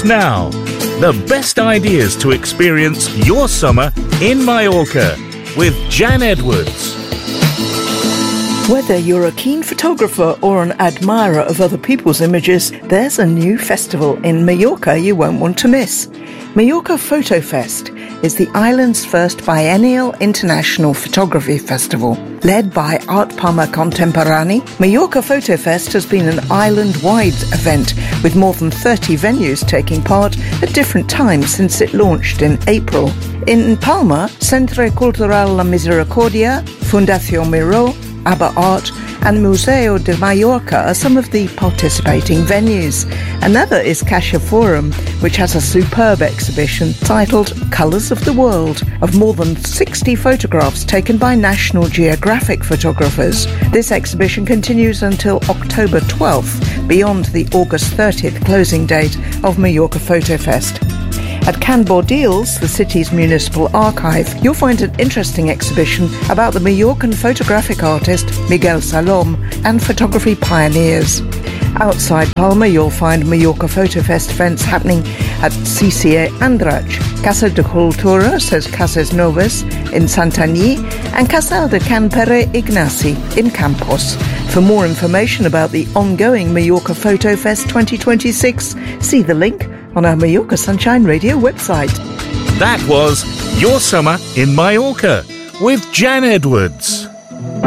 Podcast now. The best ideas to experience your summer in Mallorca with Jan Edwards. Whether you're a keen photographer or an admirer of other people's images, there's a new festival in Mallorca you won't want to miss. Mallorca Photo Fest is the island's first biennial international photography festival. Led by Art Palma Contemporani, Mallorca Photo Fest has been an island-wide event with more than 30 venues taking part at different times since it launched in April. In Palma, Centre Cultural La Misericordia, Fundación Miró, ABBA Art and Museo de Mallorca are some of the participating venues. Another is Caixa Forum, which has a superb exhibition titled Colours of the World of more than 60 photographs taken by National Geographic photographers. This exhibition continues until October 12th, beyond the August 30th closing date of Mallorca Photo Fest. At Can Bordils, the city's municipal archive, you'll find an interesting exhibition about the Mallorcan photographic artist Miguel Salom and photography pioneers. Outside Palma, you'll find Mallorca Photo Fest events happening at CCA Andratx, Casa de Cultura, says Casas Novas in Santanyí, and Casal de Can Pere Ignasi in Campos. For more information about the ongoing Mallorca Photo Fest 2026, see the link on our Mallorca Sunshine Radio website. That was Your Summer in Mallorca with Jan Edwards.